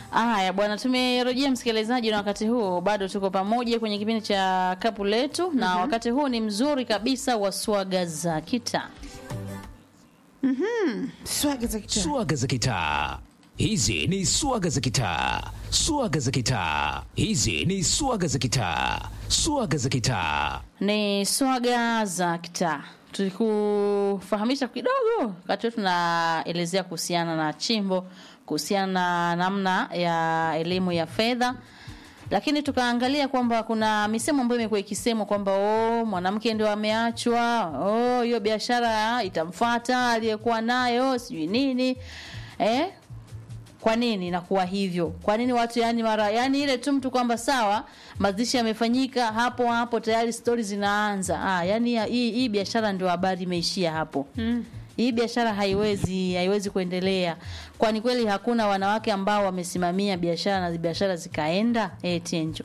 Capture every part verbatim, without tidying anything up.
Haya bwana, tumerejea msikilizaji, na wakati huu bado tuko pamoja kwenye kipindi cha Kapu Letu. mm-hmm. Na wakati huu ni mzuri kabisa wa swaga za kitaa. Mhm. Swaga za kitaa. Swaga za kitaa. Hizi ni swaga za kitaa. Swaga za kitaa. Hizi ni swaga za kitaa. Swaga za kitaa. Ni swaga za kitaa. Tulikufahamisha kidogo wakati tunaelezea kuhusiana na chimbo, kuhusiana na namna ya elimu ya fedha. Lakini tukaangalia kwamba kuna misemo ambayo imekuwa ikisemwa kwamba oh, mwanamke ndio ameachwa, oh, hiyo biashara itamfuata aliyekuwa nayo, sijui nini. Eh? Kwa nini inakuwa hivyo? Kwa nini watu yani mara yani ile tu mtu kwamba sawa mazishi yamefanyika hapo hapo tayari stories zinaanza. Ah, yani hii hii biashara ndio habari imeishia hapo. Mm. Hii biashara haiwezi haiwezi kuendelea. Kwani kweli hakuna wanawake ambao wamesimamia biashara na biashara zikaenda? Eh, Tienjo.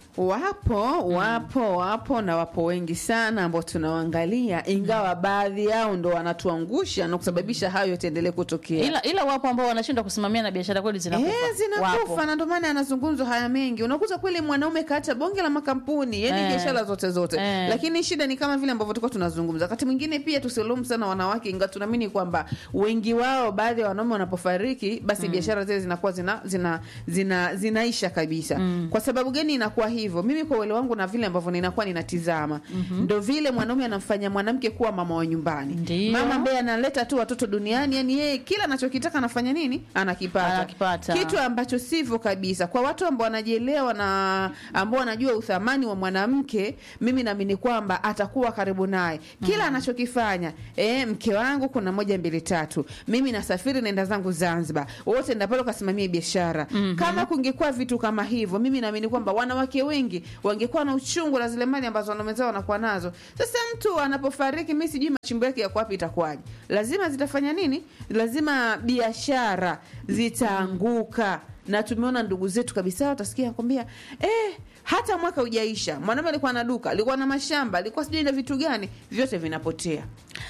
Wapo, wapo, mm. wapo na wapo wengi sana ambao tunawaangalia, ingawa baadhi yao ndo wanatuangusha na kusababisha hayo yaendelee kutokea. Ila ila wapo ambao wanashindwa kusimamia na biashara kweli zinakufa. Eh, zinakufa, na ndio maana yanazungumzwa haya mengi. Unakuta kweli mwanaume kaacha bonge la makampuni, yani eh. biashara zote zote. Eh. Lakini shida ni kama vile ambavyo tulikuwa tunazungumza. Wakati mwingine pia tusilumu sana wanawake, ingawa tunaamini kwamba wengi wao, baadhi ya wanaume wanapofariki, basi mm. biashara zile zinakuwa zina zina, zina zinaisha kabisa. Mm. Kwa sababu gani inakuwa hivyo? Mimi kwa uelewa wangu na vile ambavyo ninakuwa ninatizama, mm-hmm. ndo vile mwanaume anamfanya mwanamke kuwa mama wa nyumbani. Ndiyo. Mama ambaye analeta tu watoto duniani, yani yeye kila anachokitaka anafanya nini? Anakipata. Anakipata. Kitu ambacho sivyo kabisa. Kwa watu ambao wanajielewa na ambao wanajua uthamani wa mwanamke, mimi naamini kwamba atakuwa karibu naye. Kila mm-hmm. anachokifanya, eh, mke wangu kuna moja mbili tatu. Mimi nasafiri naenda zangu Zanzibar. Wote ndapale kasimamia biashara. Mm-hmm. Kama kungekuwa vitu kama hivyo, mimi naamini kwamba wanawake wengi wangekuwa na uchungu na zile mali ambazo wanaume zao wanakuwa nazo. Sasa mtu anapofariki, mimi sijui machimbo yake yako wapi, itakuwaje? Lazima zitafanya nini? Lazima biashara zitaanguka. Na tumeona ndugu zetu kabisa utasikia kwambia eh hata mwaka hujaisha mwanaume alikuwa na duka, alikuwa na mashamba, alikuwa sijui na vitu gani, vyote vinapotea.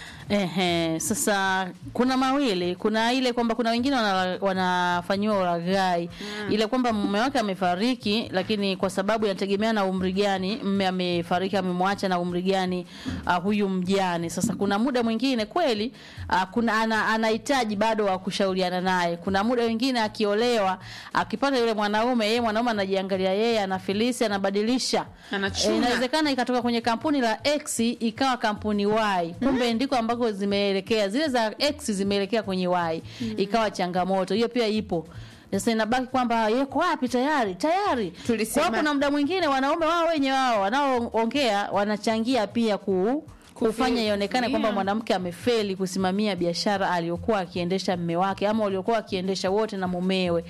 Ehe, sasa kuna mawili, kuna ile kwamba kuna wengine wana, wanafanywa ulaghai. Mm. Ile kwamba mume wake amefariki, lakini kwa sababu inategemea na umri gani mume amefariki, amemwacha na umri gani uh, huyu mjane. Sasa kuna muda mwingine kweli uh, kuna ana, anahitaji bado wa kushauriana naye. Kuna muda wengine akiolewa, akipata yule mwanaume, yeye mwanaume anajiangalia yeye, anafilisi, anabadilisha. E, inawezekana ikatoka kwenye kampuni la X ikawa kampuni Y. Kumbe mm. ndiko ambako zimeelekea, zile za X zimeelekea kwenye Y. Mm. Ikawa changamoto. Hiyo pia ipo. Sasa inabaki kwamba yuko wapi tayari? Tayari. Tulisema. Kwa kuna muda mwingine wanaume wao wenyewe wao wanaoongea wanachangia pia ku kufanya ionekane kwamba mwanamke amefeli kusimamia biashara aliyokuwa akiendesha mume wake ama waliokuwa akiendesha wote na mumewe.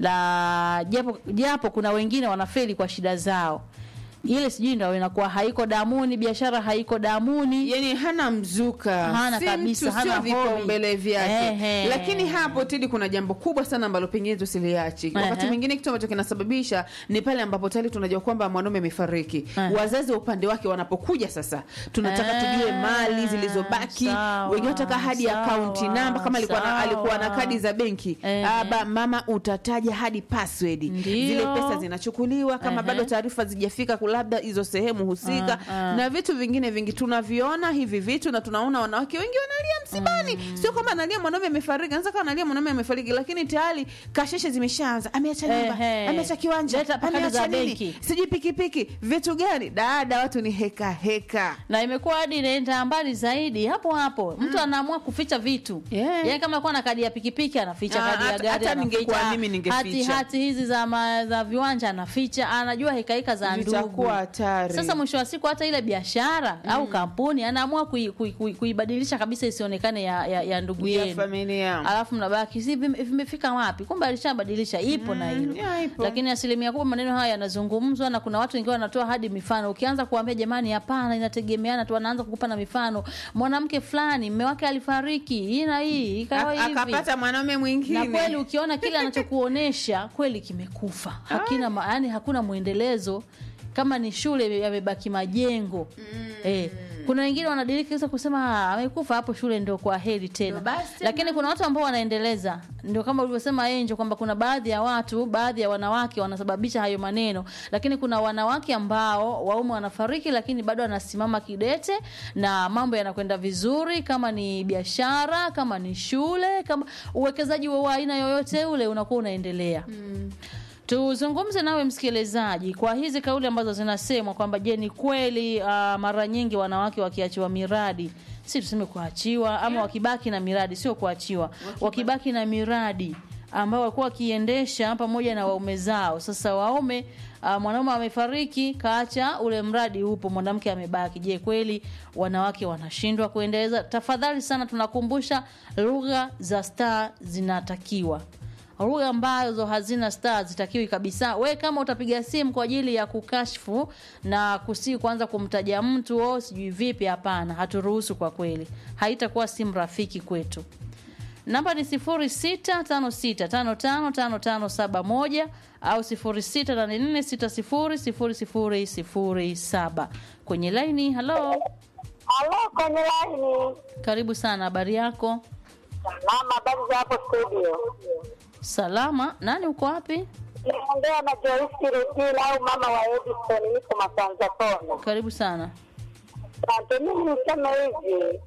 La japo japo kuna wengine wanafeli kwa shida zao. Ile sijui ndio inakuwa haiko damuni, biashara haiko damuni, yani hana mzuka, hana si kabisa, hana vipaumbele vyake. Lakini hapo tidi kuna jambo kubwa sana ambalo pengine tusiliachi. Wakati mwingine kitu ambacho kinasababisha ni pale ambapo tayari tunajua kwamba mwanaume amefariki. Wazazi upande wake wanapokuja sasa, tunataka Ehe. tujue mali zilizobaki, wengine wanataka hadi account number kama alikuwa na, alikuwa na kadi za benki. Aba mama utataja hadi password. Ndiyo. Zile pesa zinachukuliwa kama Ehe. bado taarifa zijafika labda hizo sehemu husika. Uh, uh. na vitu vingine vingi tunaviona hivi vitu, na tunaona wanawake wengi wanalia msibani. Mm. Sio kama analia mwanaume amefariki, anza kama analia mwanaume amefariki, lakini tayari kasheshe zimeshaanza. Ameacha nyumba, hey, hey. ameacha kiwanja, ameacha nini, sijui pikipiki, vitu gani. Dada, watu ni heka heka, na imekuwa hadi inaenda mbali zaidi. Hapo hapo mtu mm. anaamua kuficha vitu. Yeah. Yeye kama alikuwa na kadi ya pikipiki anaficha, ah, kadi ya gari hata ningekuwa mimi ningeficha, hati hati hizi za ma, za viwanja anaficha, anajua heka heka za ndugu. Sasa mwisho wa siku hata ile biashara mm. au kampuni anaamua kuibadilisha kui, kui kabisa isionekane ya, ya, ya ndugu yenu, familia. Alafu mnabaki si vimefika wapi? Kumbe alishabadilisha. Ipo mm. na hilo. Yeah, lakini asilimia kubwa maneno haya yanazungumzwa, na kuna watu wengine wanatoa hadi mifano. Ukianza kuambia jamani hapana inategemeana tu, wanaanza kukupa na mifano. Mwanamke fulani mume wake alifariki, hii na hii ikawa hivi, akapata mwanaume mwingine. Na kweli ukiona kile anachokuonesha kweli kimekufa. Hakina yaani hakuna muendelezo. Kama ni shule yamebaki majengo. Mm. Eh, Kuna wengine wanadiriki sasa kusema amekufa hapo shule ndio kwa heri tena. Lakini kuna watu ambao wanaendeleza. Ndio kama ulivyosema Angel kwamba kuna baadhi ya watu, baadhi ya wanawake wanasababisha hayo maneno. Lakini kuna wanawake ambao waume wanafariki lakini bado wanasimama kidete na mambo yanakwenda vizuri, kama ni biashara, kama ni shule, kama uwekezaji wa aina yoyote ule unakuwa unaendelea. Mm. Tuzungumze nawe msikilizaji kwa hizi kauli ambazo zinasemwa kwamba je, ni kweli uh, mara nyingi wanawake wakiachiwa miradi, si tuseme kuachiwa ama wakibaki na miradi, sio kuachiwa, wakibaki, wakibaki na miradi ambao walikuwa wakiendesha pamoja na waume zao. Sasa waume uh, mwanaume amefariki kaacha ule mradi upo, mwanamke amebaki. Je, kweli wanawake wanashindwa kuendeleza? Tafadhali sana tunakumbusha lugha za star zinatakiwa. Lugha ambazo hazina star zitakiwi kabisa. We kama utapiga simu kwa ajili ya kukashfu na kusi kuanza kumtaja mtu au sijui vipi, hapana, haturuhusu kwa kweli. Haitakuwa simu rafiki kwetu. Namba ni sifuri sita tano sita tano tano tano tano saba moja au sifuri sita nane nne sita sifuri sifuri sifuri sifuri saba. Kwenye line, hello. Hello, kwenye line. Karibu sana, habari yako? Salama, habari za hapo studio? Salama, nani uko wapi? Naongea na Joyce Rutila au mama wa Edison, niko Masanza Kona. Karibu sana. Asante. Mimi nisema hivi,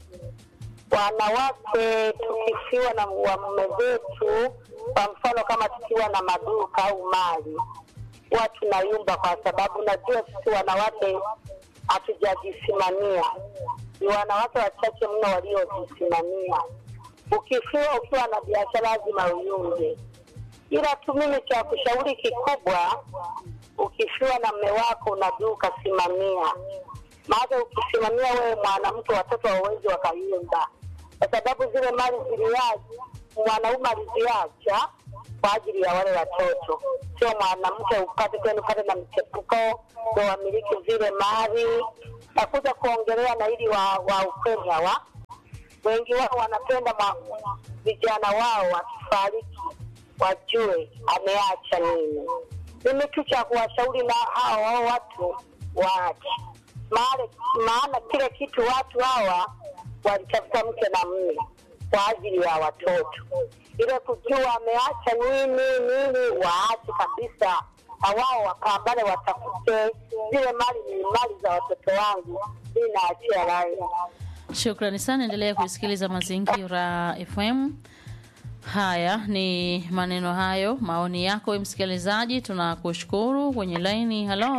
wanawake tukifiwa na mume wetu, kwa mfano kama tukiwa na maduka au mali, watu tunayumba kwa sababu najua sisi wanawake hatujajisimamia. Ni wanawake wachache mno waliojisimamia. Ukifiwa ukiwa na biashara lazima uyunge. Ila tu mimi cha kushauri kikubwa, ukifiwa na mume wako unaduka, simamia. Maana ukisimamia wewe mwanamke, watoto hawawezi wakayumba. Kwa sababu zile mali ziliaje, mwanaume aliziacha kwa ajili ya wale watoto. Sio mwanamke upate kwenda upate na mchepuko ndio wamiliki zile mali. Nakuja kuongelea na ili wa, wa ukweli hawa. Wengi wao wanapenda vijana wao wakifariki wajue ameacha nini. Mimi tu cha kuwashauri na hao hao watu waache. Maana maana kile kitu watu hawa walitafuta mke na mume kwa ajili ya watoto. Ile kujua ameacha nini nini, waache kabisa. Hawao wakambale watafute zile mali, ni mali za watoto wangu. Mimi naachia rai. Shukrani sana, endelea kusikiliza Mazingira F M. Haya ni maneno hayo, maoni yako wewe msikilizaji, tunakushukuru. Kwenye line, hello.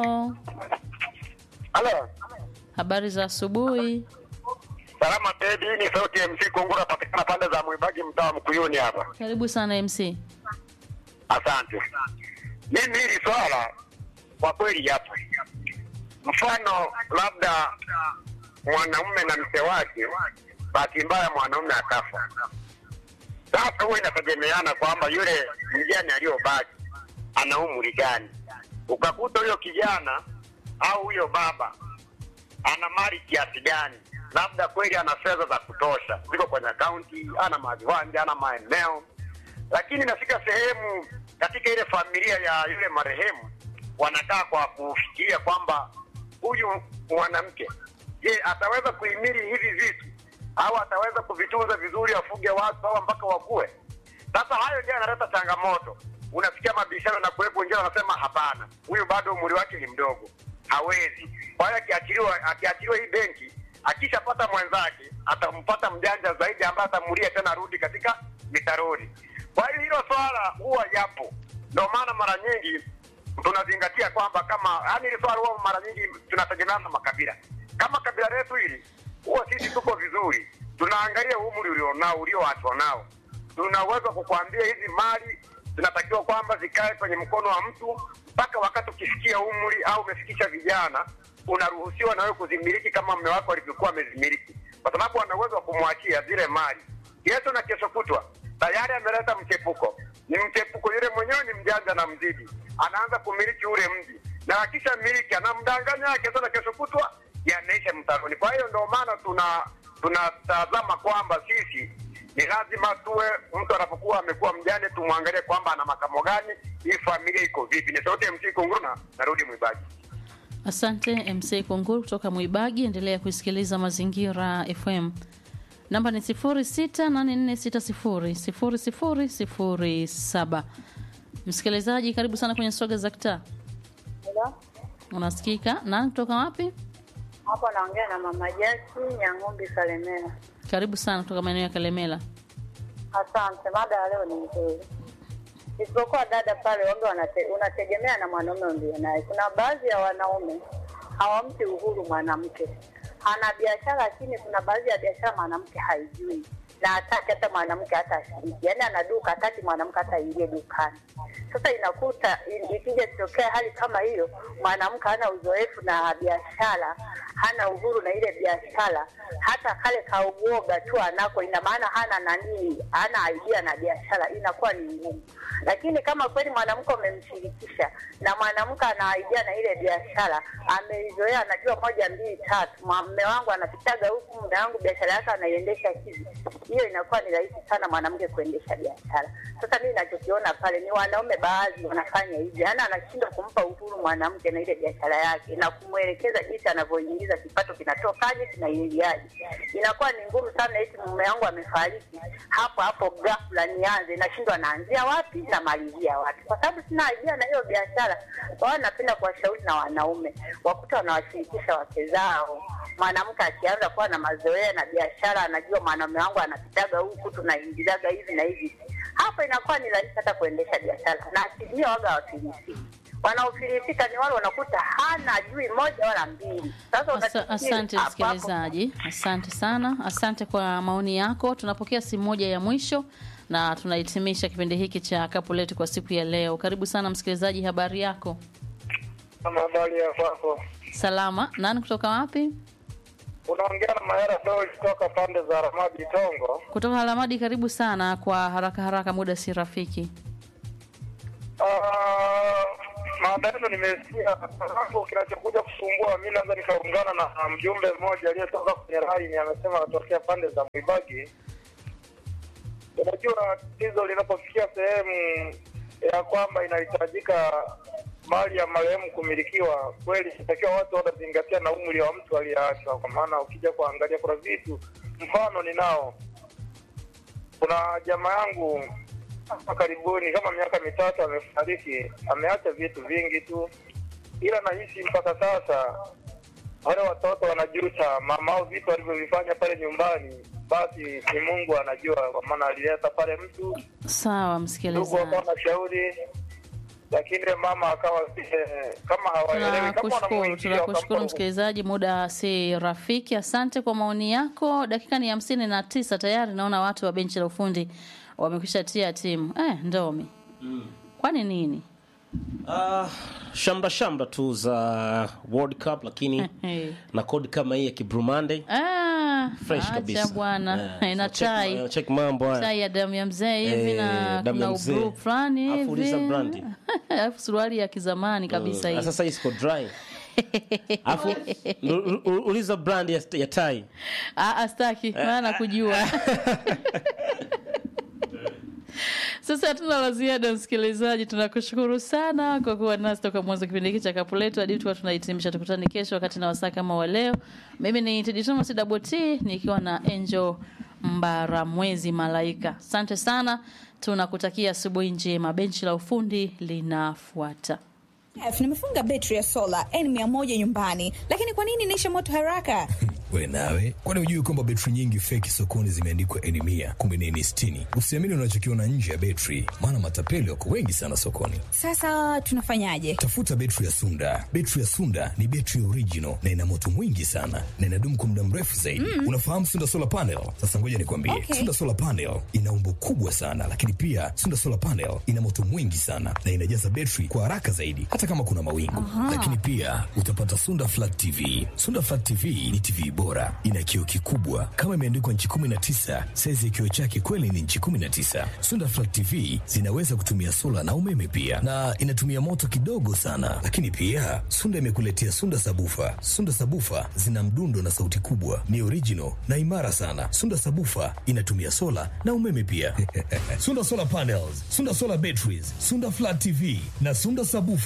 Hello. Habari za asubuhi. Salama baby, ni sauti ya M C Kungura patikana pande za Mwibagi mtaa Mkuyuni hapa. Karibu sana M C. Asante. Mimi hili swala kwa kweli hapo. Mfano labda mwanaume na mke wake, bahati mbaya mwanaume akafa. Sasa huwa inategemeana kwamba yule mjane aliyobaki ana umri gani. Ukakuta huyo kijana au huyo baba ana mali kiasi gani, labda kweli ana fedha za kutosha, ziko kwenye akaunti, ana maviwanja, ana maeneo, lakini nafika sehemu katika ile familia ya yule marehemu wanakaa kwa kufikiria kwamba huyu mwanamke, je, ataweza kuhimili hivi vitu au ataweza kuvitunza vizuri, afuge watu au mpaka wakue? Sasa hayo ndio yanaleta changamoto. Unafikia mabishano na kuwepo, wengine wanasema hapana, huyu bado umri wake ni mdogo, hawezi. Kwa hiyo akiachiliwa akiachiliwa hii benki, akishapata mwenzake atampata mjanja zaidi ambaye atamulia tena arudi katika mitaroni. Kwa hiyo hilo swala huwa yapo. Ndio maana mara nyingi tunazingatia kwamba kama yani hilo swala huwa mara nyingi tunategemea na makabila. Kama kabila letu hili huwa sisi tuko vizuri, tunaangalia umri ulionao ulioachwa nao. Tunaweza kukuambia hizi mali zinatakiwa kwamba zikae kwenye mkono wa mtu mpaka wakati ukifikia umri au umefikisha vijana, unaruhusiwa na wewe kuzimiliki kama mume wako alivyokuwa amezimiliki, kwa sababu ana uwezo wa kumwachia zile mali. Yesu na kesho kutwa tayari ameleta mchepuko. Ni mchepuko yule mwenyewe ni mjanja na mzidi, anaanza kumiliki ule mji, na akisha miliki anamdanganya kesho na kesho kutwa yanaisha mtaroni. Kwa hiyo ndio maana tuna tunatazama kwamba sisi ni lazima tuwe, mtu anapokuwa amekuwa mjane tumwangalie kwamba ana makamo gani, hii familia iko vipi. Ni sauti ya M C Kunguruna, narudi Mwibagi. Asante M C Konguru kutoka Muibagi. Endelea kusikiliza Mazingira F M. Namba ni sifuri sita nane nne sita sifuri sifuri sifuri sifuri saba. Msikilizaji, karibu sana kwenye Swaga za Kitaa. Hello. Unasikika? Nani kutoka wapi? Hapo naongea na Mama Jasi Nyang'umbi Kalemela. Karibu sana kutoka maeneo ya Kalemela. Asante, mada ya leo ni nzuri. Isipokuwa dada pale wanga wanate, unategemea na mwanaume ndio naye. Kuna baadhi ya wanaume hawampi uhuru mwanamke. Ana biashara lakini kuna baadhi ya biashara mwanamke haijui. Na hataki hata mwanamke hata ashiriki. Yaani ana duka hataki mwanamke hata ingie dukani. Sasa inakuta ikija kutokea hali kama hiyo, mwanamke hana uzoefu na biashara, hana uhuru na ile biashara, hata kale kauoga tu anako, ina maana hana nani, hana idea na biashara, inakuwa ni ngumu. Lakini kama kweli mwanamke umemshirikisha na mwanamke ana idea na ile biashara, ameizoea, anajua moja mbili tatu, mume wangu anapitaga huku, mume wangu biashara yake anaiendesha hivi, hiyo inakuwa ni rahisi sana mwanamke kuendesha biashara. Sasa mimi ninachokiona pale ni wanaume baadhi wanafanya hivi, yani anashindwa kumpa uhuru mwanamke na ile biashara yake na kumuelekeza jinsi anavyoingiza kipato, kinatokaje, kinaingiaje. Inakuwa ni ngumu sana. Eti mume wangu amefariki, hapo hapo ghafla nianze, nashindwa naanzia wapi na malizia wapi, kwa sababu sina idea na hiyo biashara. Kwa hiyo napenda kuwashauri na wanaume wakuta wanawashirikisha wake zao. Mwanamke akianza kuwa na mazoea na biashara, anajua mwanaume wangu anapitaga huku, tunaingizaga hivi na hivi, hapa inakuwa ni rahisi hata kuendesha biashara. Na asilimia waga wafilisika, wanaofilisika ni wale wanakuta hana ajui moja wala mbili. Sasa Asa, asante msikilizaji, asante sana, asante kwa maoni yako. Tunapokea simu moja ya mwisho na tunahitimisha kipindi hiki cha Kapu Letu kwa siku ya leo. Karibu sana msikilizaji, habari yako? Habari ya kwako? Salama. Nani kutoka wapi? Unaongea na Mayara Doi kutoka pande za Ramadi Tongo. Kutoka Ramadi, karibu sana. Kwa haraka haraka, muda si rafiki. Ah, maandalizo nimesikia hapo. Kinachokuja kusumbua, mimi naanza nikaungana na mjumbe mmoja aliyetoka kwenye rai, amesema anatokea pande za Muibagi. Unajua tatizo linapofikia sehemu ya kwamba inahitajika mali ya marehemu kumilikiwa, kweli inatakiwa watu wanazingatia na umri wa mtu aliyeachwa. Kwa maana ukija kuangalia kuna vitu, mfano ninao, kuna jamaa yangu hapa karibuni kama miaka mitatu amefariki, ameacha vitu vingi tu, ila nahisi mpaka sasa wale watoto wanajuta mamao vitu alivyovifanya pale nyumbani. Basi ni Mungu anajua, kwa maana alileta pale mtu. Sawa msikilizaji, ndugu akawa na shauri, lakini mama akawa kama hawaelewi. Kama wanamuingia, tunakushukuru msikilizaji, muda si rafiki. Asante kwa maoni yako. Dakika ni hamsini na tisa tayari, naona watu wa benchi la ufundi wamekwisha tia timu. Eh, Ndomi. Mm. Kwani nini? Ah, uh, shamba shamba tu za World Cup, lakini na code kama hii ya Kibrumande. Ah, fresh kabisa. Acha bwana. Yeah. Ina so chai. Check, check mambo haya. Chai ya damu ya mzee hivi eh, na kuna ubru fulani hivi. Afuliza brandi. Alafu suruali ya kizamani kabisa hii. Mm. Sasa iko dry. Afu uliza brand ya, ya tai. Ah, astaki maana kujua. Sasa hatuna la ziada msikilizaji, tunakushukuru sana kwa kuwa nasi toka mwanzo kipindi hiki cha Kapu Letu hadi tu tunahitimisha. Tukutane kesho wakati na wasaa kama wa leo. Mimi ni Teddy Thomas Double T nikiwa na Angel Mbaramwezi Malaika. Asante sana, tunakutakia asubuhi njema. Benchi la ufundi linafuata. F, nimefunga betri ya sola N mia moja nyumbani, lakini kwa nini inaisha moto haraka? We nawe, kwani hujui kwamba betri nyingi feki sokoni zimeandikwa N mia, kumbe ni N sitini? Usiamini unachokiona nje ya betri, maana matapeli wako wengi sana sokoni. Sasa tunafanyaje? Tafuta betri ya Sunda. Betri ya Sunda ni betri original na ina moto mwingi sana na inadumu kwa muda mrefu zaidi. Mm. Unafahamu Sunda Solar Panel? Sasa ngoja nikwambie. Okay. Sunda Solar Panel ina umbo kubwa sana, lakini pia Sunda Solar Panel ina moto mwingi sana na inajaza betri kwa haraka zaidi hata kama kuna mawingu. Aha. Lakini pia utapata Sunda Flat T V. Sunda Flat T V ni T V bora, ina kioo kikubwa kama imeandikwa inchi kumi na tisa. Size ya kioo chake kweli ni inchi kumi na tisa. Sunda Flat T V zinaweza kutumia sola na umeme pia, na inatumia moto kidogo sana. Lakini pia Sunda imekuletea Sunda Sabufa. Sunda Sabufa zina mdundo na sauti kubwa, ni original na imara sana. Sunda Sabufa inatumia sola na umeme pia. Sunda Solar Panels, Sunda Solar Batteries, Sunda Flat T V na Sunda Sabufa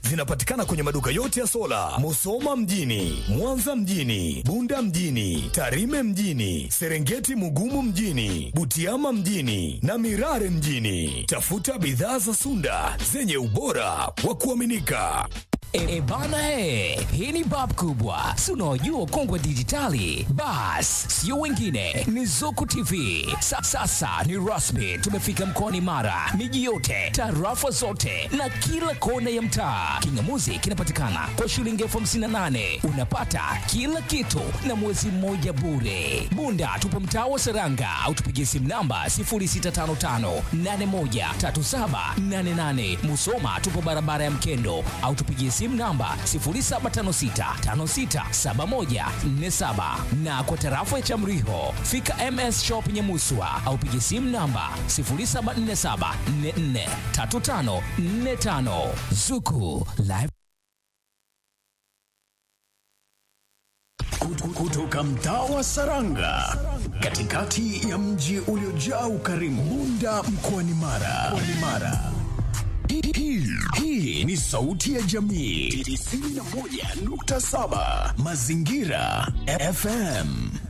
zinapatikana kwenye maduka yote ya sola, Musoma mjini, Mwanza mjini, Bunda mjini, Tarime mjini, Serengeti Mugumu mjini, Butiama mjini na Mirare mjini. Tafuta bidhaa za Sunda zenye ubora wa kuaminika. E bana he, hii ni bab kubwa. Si unaojua ukongwe dijitali? Bas, sio wengine, ni Zuku T V. Sa, sasa ni rasmi, tumefika mkoani Mara, miji yote, tarafa zote na kila kona ya mtaa. Kingamuzi kinapatikana kwa shilingi elfu hamsini na nane. Unapata kila kitu na mwezi mmoja bure. Bunda tupo mtaa wa Seranga au tupigie simu namba sifuri sita tano tano nane moja tatu saba nane nane. Musoma tupo barabara ya Mkendo au tupigie simu namba sifuri saba tano sita tano sita saba moja nne saba. Na kwa tarafa ya Chamriho fika M S Shop Nyamuswa au pigie simu namba sifuri saba nne saba nne nne tatu tano nne tano. Zuku Live kutoka mtaa wa Saranga katikati ya mji uliojaa ukarimu, Bunda mkoani Mara. Mara. Hii, hii ni sauti ya jamii tisini na moja nukta saba Mazingira F M.